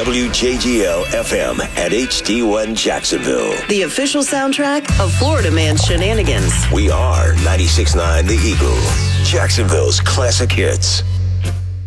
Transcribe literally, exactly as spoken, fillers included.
W J G L F M at H D one Jacksonville. The official soundtrack of Florida Man's Shenanigans. We are ninety-six point nine The Eagle, Jacksonville's classic hits.